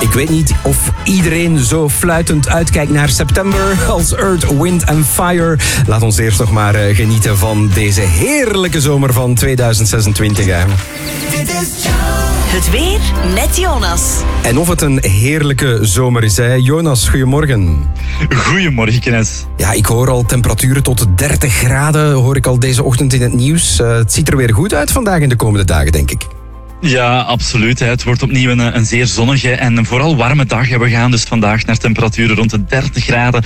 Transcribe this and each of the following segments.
Ik weet niet of iedereen zo fluitend uitkijkt naar september als Earth, Wind and Fire. Laat ons eerst nog maar genieten van deze heerlijke zomer van 2026. Hè. Het weer met Jonas. En of het een heerlijke zomer is, hè. Jonas, goedemorgen. Goedemorgen, Kenneth. Ja, ik hoor al temperaturen tot 30 graden, hoor ik al deze ochtend in het nieuws. Het ziet er weer goed uit vandaag en de komende dagen, denk ik. Ja, absoluut. Het wordt opnieuw een zeer zonnige en vooral warme dag. We gaan dus vandaag naar temperaturen rond de 30 graden,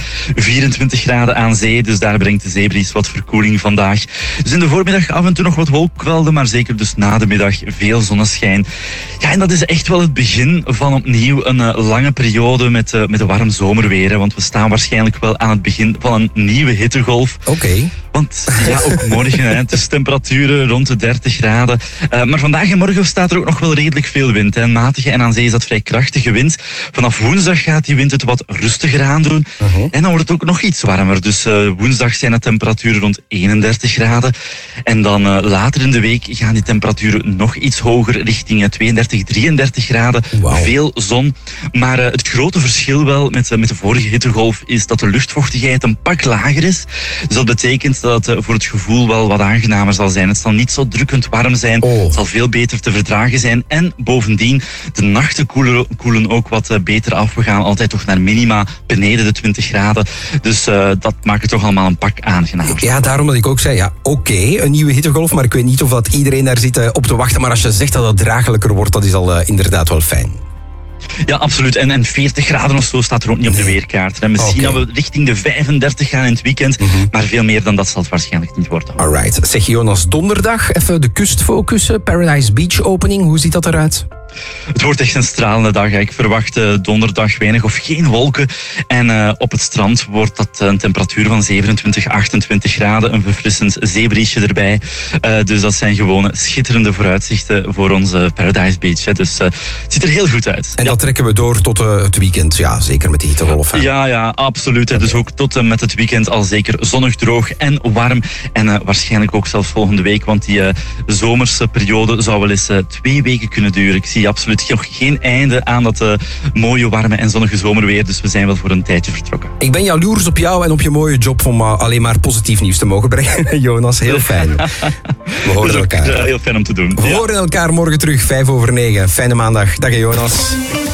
24 graden aan zee. Dus daar brengt de zeebries wat verkoeling vandaag. Dus in de voormiddag af en toe nog wat wolkwelden, maar zeker dus na de middag veel zonneschijn. Ja, en dat is echt wel het begin van opnieuw een lange periode met een warm zomerweer. Want we staan waarschijnlijk wel aan het begin van een nieuwe hittegolf. Oké. Want ja, ook morgen, het is temperaturen rond de 30 graden. Maar vandaag en morgen staat er ook nog wel redelijk veel wind. Een matige en aan zee is dat vrij krachtige wind. Vanaf woensdag gaat die wind het wat rustiger aandoen. En dan wordt het ook nog iets warmer. Dus woensdag zijn de temperaturen rond 31 graden. En dan later in de week gaan die temperaturen nog iets hoger, richting 32, 33 graden. Wow. Veel zon. Maar het grote verschil wel met de vorige hittegolf is dat de luchtvochtigheid een pak lager is. Dus dat betekent dat het voor het gevoel wel wat aangenamer zal zijn. Het zal niet zo drukkend warm zijn. Het zal veel beter te verdragen zijn. En bovendien, de nachten koelen ook wat beter af. We gaan altijd toch naar minima beneden de 20 graden. Dus dat maakt het toch allemaal een pak aangenamer. Ja, daarom dat ik ook zei, ja, oké, een nieuwe hittegolf, maar ik weet niet of dat iedereen daar zit op te wachten. Maar als je zegt dat het draaglijker wordt, dat is al inderdaad wel fijn. Ja, absoluut. En 40 graden of zo staat er ook niet op de weerkaart. En misschien dat we richting de 35 gaan in het weekend. Maar veel meer dan dat zal het waarschijnlijk niet worden. Alright. Zeg Jonas, donderdag even de kust focussen. Paradise Beach opening, hoe ziet dat eruit? Het wordt echt een stralende dag. Ik verwacht donderdag weinig of geen wolken. En op het strand wordt dat een temperatuur van 27, 28 graden. Een verfrissend zeebriesje erbij. Dus dat zijn gewoon schitterende vooruitzichten voor onze Paradise Beach. Dus het ziet er heel goed uit. En dat trekken we door tot het weekend. Ja, zeker met die hittegolf. Hè? Ja, absoluut. Dus ook tot en met het weekend al zeker zonnig, droog en warm. En waarschijnlijk ook zelfs volgende week. Want die zomerse periode zou wel eens 2 weken kunnen duren. Ik zie absoluut nog geen einde aan dat mooie, warme en zonnige zomerweer. Dus we zijn wel voor een tijdje vertrokken. Ik ben jaloers op jou en op je mooie job om alleen maar positief nieuws te mogen brengen. Jonas, heel fijn. We horen elkaar. Heel fijn om te doen. We horen elkaar morgen terug, 8:05. Fijne maandag. Dag Jonas.